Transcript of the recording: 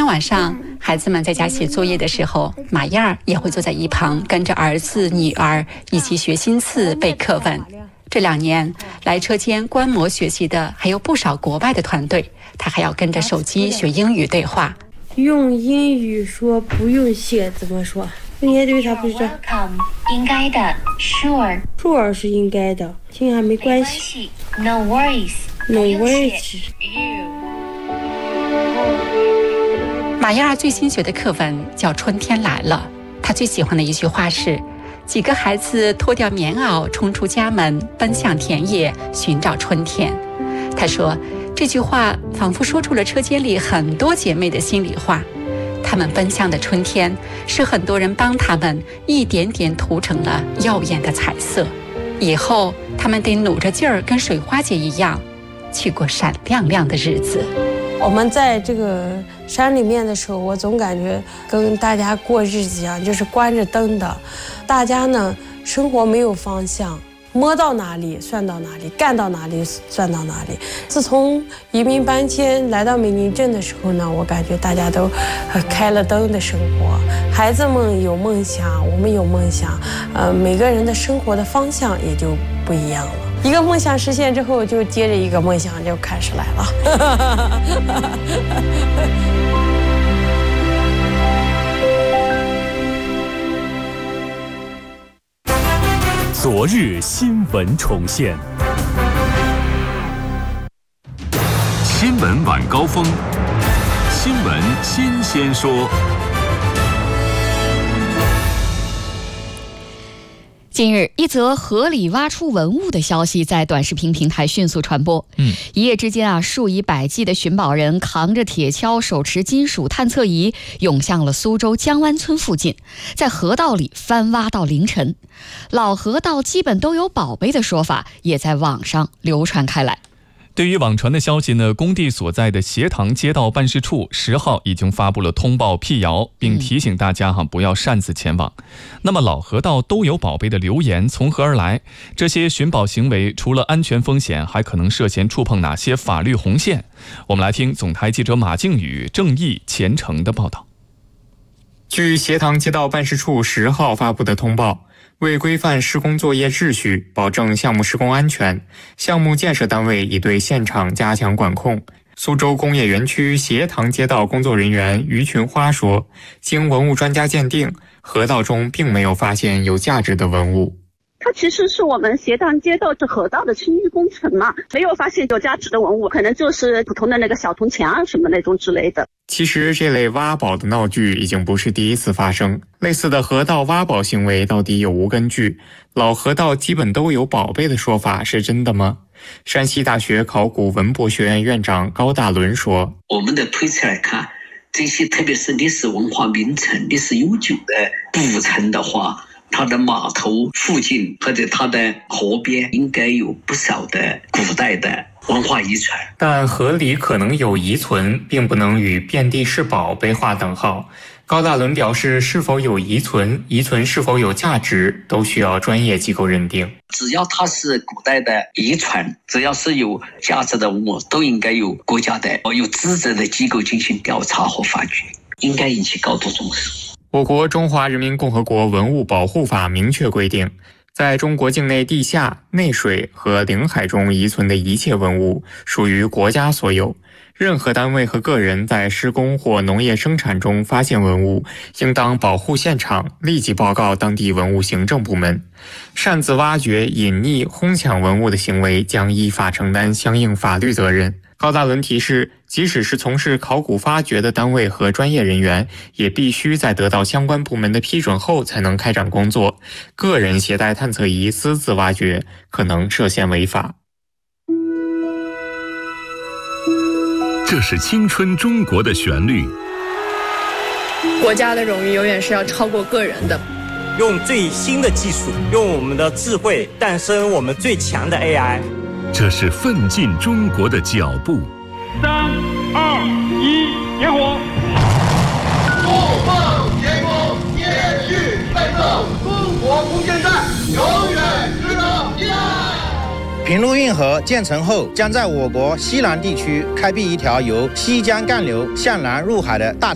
晚上，孩子们在家写作业的时候，马燕儿也会坐在一旁，跟着儿子、女儿一起学新词、背课文。这2年来车间观摩学习的还有不少国外的团队，他还要跟着手机学英语对话。 用英语说不用写怎么说？应该对他不知道。 应该的 Sure 是应该的，听还没关系。 No worries 马燕儿最新学的课文叫《春天来了》，她最喜欢的一句话是：几个孩子脱掉棉袄，冲出家门，奔向田野，寻找春天。她说，这句话仿佛说出了车间里很多姐妹的心里话。她们奔向的春天，是很多人帮她们一点点涂成了耀眼的彩色。以后，她们得努着劲儿，跟水花姐一样，去过闪亮亮的日子。 我们在这个山里面的时候，我总感觉跟大家过日子一样，就是关着灯的。大家呢，生活没有方向，摸到哪里算到哪里，干到哪里算到哪里。自从移民搬迁来到美宁镇的时候呢，我感觉大家都开了灯的生活。孩子们有梦想，我们有梦想，每个人的生活的方向也就不一样了。一个梦想实现之后，就接着一个梦想就开始来了。 昨日新闻重现， 新闻晚高峰，新闻新鲜说。 近日，一则河里挖出文物的消息在短视频平台迅速传播。一夜之间数以百计的寻宝人扛着铁锹，手持金属探测仪，涌向了苏州江湾村附近，在河道里翻挖到凌晨。老河道基本都有宝贝的说法也在网上流传开来。 对于网传的消息呢，工地所在的协塘街道办事处10号已经发布了通报辟谣，并提醒大家不要擅自前往。那么老河道都有宝贝的流言从何而来？这些寻宝行为除了安全风险，还可能涉嫌触碰哪些法律红线？我们来听总台记者马靖宇、正义、虔诚的报道。 据协塘街道办事处10号发布的通报，为规范施工作业秩序，保证项目施工安全，项目建设单位已对现场加强管控。苏州工业园区协塘街道工作人员于群花说，经文物专家鉴定，河道中并没有发现有价值的文物。 它其实是我们协塘街道这河道的清淤工程嘛，没有发现有价值的文物，可能就是普通的那个小铜钱啊什么那种之类的。 其实这类挖宝的闹剧已经不是第一次发生，类似的河道挖宝行为到底有无根据？老河道基本都有宝贝的说法是真的吗？山西大学考古文博学院院长高大伦说， 我们的推测来看，这些特别是历史文化名城、历史悠久的古城的话，它的码头附近或者它的河边应该有不少的古代的文化遗存， 但河里可能有遗存，并不能与遍地是宝被划等号。高大伦表示，是否有遗存，遗存是否有价值，都需要专业机构认定。 只要它是古代的遗存，只要是有价值的文物，都应该有国家的有资质的机构进行调查和发掘，应该引起高度重视。 我国中华人民共和国文物保护法明确规定，在中国境内地下、内水和领海中遗存的一切文物属于国家所有。任何单位和个人在施工或农业生产中发现文物，应当保护现场，立即报告当地文物行政部门。擅自挖掘、隐匿、哄抢文物的行为将依法承担相应法律责任。高大伦提示，即使是从事考古发掘的单位和专业人员，也必须在得到相关部门的批准后才能开展工作。个人携带探测仪私自挖掘，可能涉嫌违法。 这是青春中国的旋律。 国家的荣誉永远是要超过个人的。 用最新的技术，用我们的智慧诞生我们最强的 AI。 这是奋进中国的脚步。 3、2、1，点火！ 不放前锋，接续奋斗，中国空间站永远值得依赖。 平陆运河建成后，将在我国西南地区开辟一条由西江干流向南入海的大